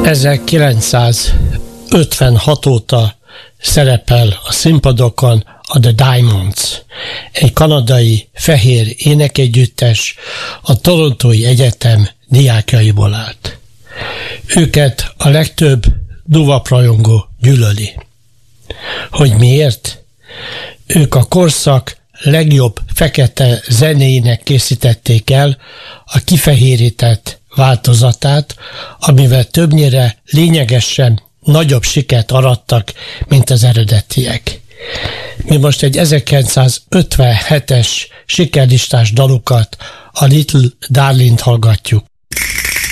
1956 óta szerepel a színpadokon a The Diamonds, egy kanadai fehér énekegyüttes, a Torontói Egyetem diákjaiból állt. Őket a legtöbb doo-wop rajongó gyűlöli. Hogy miért? Ők a korszak legjobb fekete zenéinek készítették el a kifehérített változatát, amivel többnyire lényegesen nagyobb sikert arattak, mint az eredetiek. Mi most egy 1957-es sikerlistás dalukat, a Little Darling-t hallgatjuk.